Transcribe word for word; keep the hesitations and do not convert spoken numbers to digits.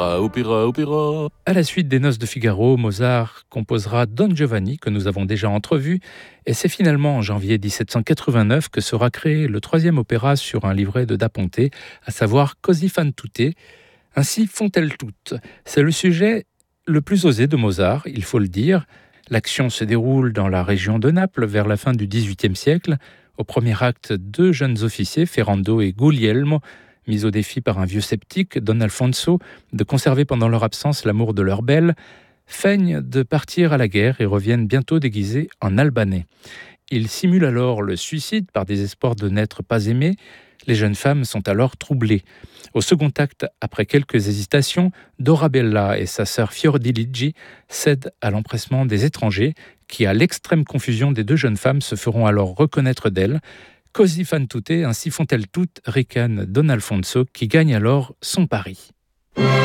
opéra, opéra, opéra. À la suite des Noces de Figaro, Mozart composera Don Giovanni, que nous avons déjà entrevu, et c'est finalement en janvier dix-sept cent quatre-vingt-neuf que sera créé le troisième opéra sur un livret de Da Ponte, à savoir Così fan tutte. Ainsi font-elles toutes. C'est le sujet le plus osé de Mozart, il faut le dire. L'action se déroule dans la région de Naples vers la fin du dix-huitième siècle. Au premier acte, deux jeunes officiers, Ferrando et Guglielmo, mis au défi par un vieux sceptique, Don Alfonso, de conserver pendant leur absence l'amour de leur belle, feignent de partir à la guerre et reviennent bientôt déguisés en Albanais. Ils simulent alors le suicide par désespoir de n'être pas aimés. Les jeunes femmes sont alors troublées. Au second acte, après quelques hésitations, Dorabella et sa sœur Fiordiligi cèdent à l'empressement des étrangers qui, à l'extrême confusion des deux jeunes femmes, se feront alors reconnaître d'elles. Così fan tutte, ainsi font-elles toutes, ricane Don Alfonso, qui gagne alors son pari.